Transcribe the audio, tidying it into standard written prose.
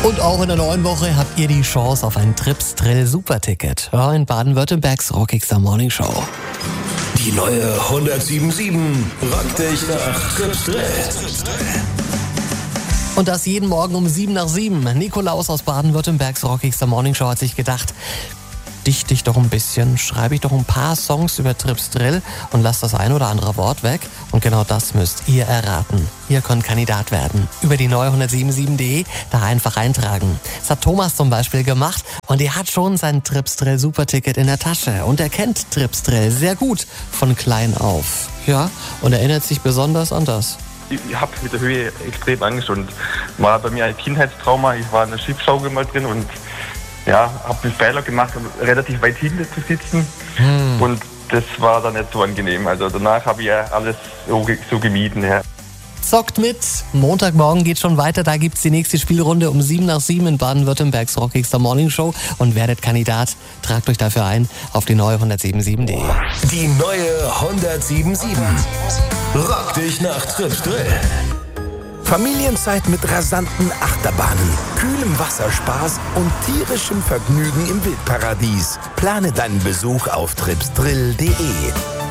Und auch in der neuen Woche habt ihr die Chance auf ein Trips-Drill Superticket. Ja, in Baden-Württembergs rockigster Morningshow. Die neue 107.7 rockt dich nach Trips Drill. Und das jeden Morgen um 7 nach 7. Nikolaus aus Baden-Württembergs rockigster Morningshow hat sich gedacht, dichte ich doch ein bisschen, schreibe ich doch ein paar Songs über Trips Drill und lass das ein oder andere Wort weg. Und genau das müsst ihr erraten. Ihr könnt Kandidat werden. Über die neue 107.7.de da einfach eintragen. Das hat Thomas zum Beispiel gemacht und er hat schon sein Trips Drill Superticket in der Tasche. Und er kennt Trips Drill sehr gut von klein auf. Ja, und erinnert sich besonders an das. Ich habe mit der Höhe extrem Angst und war bei mir ein Kindheitstrauma. Ich war in der Schiffschaukel mal drin und ja, habe den Fehler gemacht, relativ weit hinten zu sitzen. Und das war dann nicht so angenehm. Also danach habe ich ja alles so gemieden. Ja. Zockt mit. Montagmorgen geht schon weiter. Da gibt's die nächste Spielrunde um 7 nach 7 in Baden-Württembergs rockigster Morningshow. Und werdet Kandidat. Tragt euch dafür ein auf die neue 107.7.de. Die neue 107.7 rockt dich nach Trips Drill. Familienzeit mit rasanten Achterbahnen, kühlem Wasserspaß und tierischem Vergnügen im Wildparadies. Plane deinen Besuch auf tripsdrill.de.